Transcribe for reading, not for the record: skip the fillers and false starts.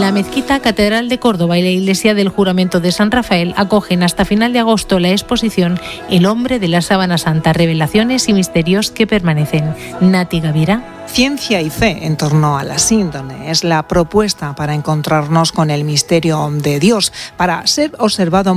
La Mezquita Catedral de Córdoba y la Iglesia del Juramento de San Rafael acogen hasta final de agosto la exposición El hombre de la sábana santa, revelaciones y misterios que permanecen. Nati Gavira. Ciencia y fe en torno a la síndrome es la propuesta para encontrarnos con el misterio de Dios, para ser observado